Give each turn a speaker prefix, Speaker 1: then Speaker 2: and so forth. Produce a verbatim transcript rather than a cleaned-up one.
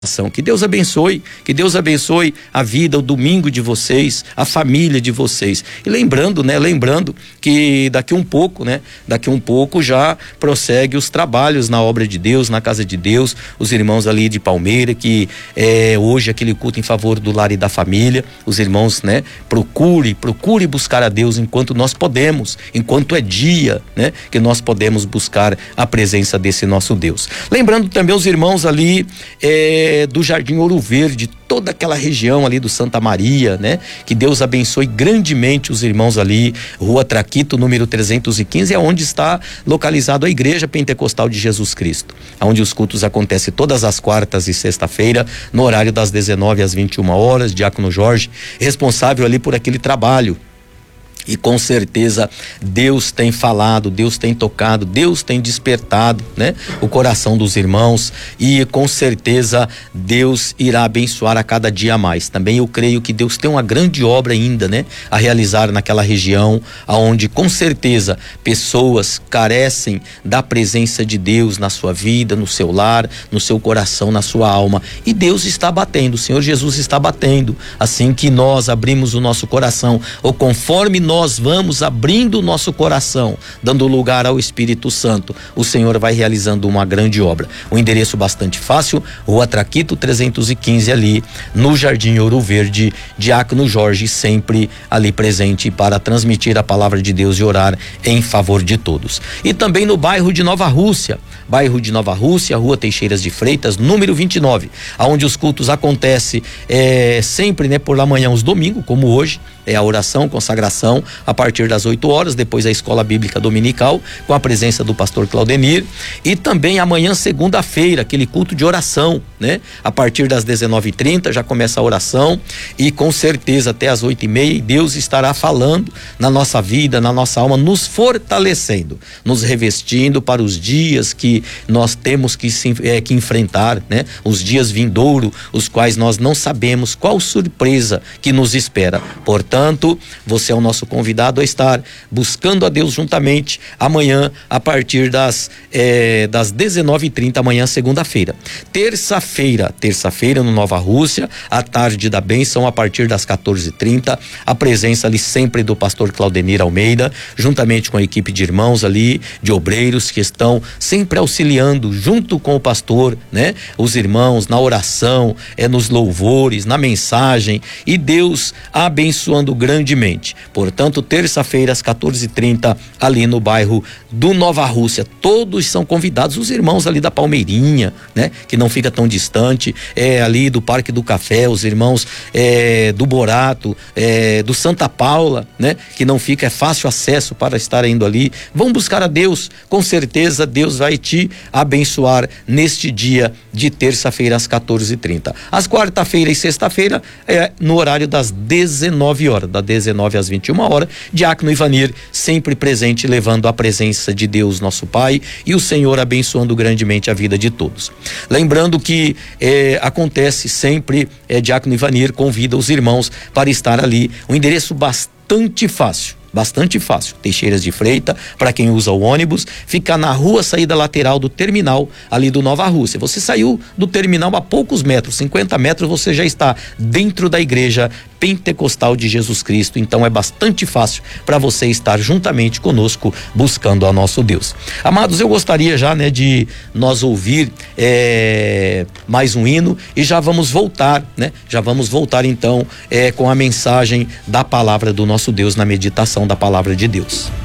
Speaker 1: Que Deus abençoe, que Deus abençoe a vida, o domingo de vocês, a família de vocês. E lembrando, né, lembrando que daqui um pouco, né, daqui um pouco já prossegue os trabalhos na obra de Deus, na casa de Deus, os irmãos ali de Palmeira, que é hoje aquele culto em favor do lar e da família. Os irmãos, né, procure, procure buscar a Deus enquanto nós podemos, enquanto é dia, né, que nós podemos buscar a presença desse nosso Deus. Lembrando também os irmãos ali, é, do Jardim Ouro Verde, toda aquela região ali do Santa Maria, né? Que Deus abençoe grandemente os irmãos ali. Rua Traquito, número trezentos e quinze, é onde está localizado a Igreja Pentecostal de Jesus Cristo, onde os cultos acontecem todas as quartas e sexta-feira, no horário das dezenove às vinte e uma horas. Diácono Jorge, responsável ali por aquele trabalho. E com certeza Deus tem falado, Deus tem tocado, Deus tem despertado, né, o coração dos irmãos, e com certeza Deus irá abençoar a cada dia mais. Também eu creio que Deus tem uma grande obra ainda, né, a realizar naquela região, aonde com certeza pessoas carecem da presença de Deus na sua vida, no seu lar, no seu coração, na sua alma. E Deus está batendo, o Senhor Jesus está batendo, assim que nós abrimos o nosso coração, ou conforme nós nós vamos abrindo o nosso coração, dando lugar ao Espírito Santo, o Senhor vai realizando uma grande obra. O endereço bastante fácil, Rua Traquito trezentos e quinze, ali no Jardim Ouro Verde. Diácono Jorge sempre ali presente para transmitir a palavra de Deus e orar em favor de todos. E também no bairro de Nova Rússia, bairro de Nova Rússia, Rua Teixeiras de Freitas, número vinte e nove, aonde os cultos acontecem é, sempre, né, por la manhã, os domingos, como hoje, é a oração, consagração, a partir das oito horas, depois a escola bíblica dominical, com a presença do pastor Claudenir, e também amanhã, segunda-feira, aquele culto de oração, né? A partir das dezenove e trinta já começa a oração, e com certeza até as oito e meia, Deus estará falando na nossa vida, na nossa alma, nos fortalecendo, nos revestindo para os dias que nós temos que, se, é, que enfrentar, né? Os dias vindouros, os quais nós não sabemos qual surpresa que nos espera. Portanto, Portanto, você é o nosso convidado a estar buscando a Deus juntamente amanhã, a partir das, eh, das dezenove e trinta, amanhã, segunda-feira. Terça-feira, terça-feira no Nova Rússia, a tarde da bênção, a partir das quatorze e trinta, a presença ali sempre do pastor Claudenir Almeida, juntamente com a equipe de irmãos ali, de obreiros que estão sempre auxiliando junto com o pastor, né? Os irmãos na oração, é, nos louvores, na mensagem, e Deus abençoando grandemente. Portanto, terça-feira às quatorze e trinta, ali no bairro do Nova Rússia, todos são convidados, os irmãos ali da Palmeirinha, né, que não fica tão distante, é ali do Parque do Café, os irmãos é, do Borato, é, do Santa Paula, né, que não fica, é fácil acesso para estar indo ali. Vão buscar a Deus, com certeza Deus vai te abençoar neste dia de terça-feira às quatorze e trinta. Às quarta-feira e sexta-feira é no horário das dezenove horas, da dezenove às vinte e uma horas, Diácono Ivanir sempre presente, levando a presença de Deus, nosso Pai, e o Senhor abençoando grandemente a vida de todos. Lembrando que eh, acontece sempre, eh, Diácono Ivanir convida os irmãos para estar ali, um endereço bastante fácil. Bastante fácil, Teixeiras de Freitas, para quem usa o ônibus, fica na rua saída lateral do terminal ali do Nova Rússia. Você saiu do terminal a poucos metros, cinquenta metros, você já está dentro da Igreja Pentecostal de Jesus Cristo. Então é bastante fácil para você estar juntamente conosco buscando a nosso Deus. Amados, eu gostaria já, né, de nós ouvir é, mais um hino, e já vamos voltar, né? Já vamos voltar então é, com a mensagem da palavra do nosso Deus, na meditação da palavra de Deus.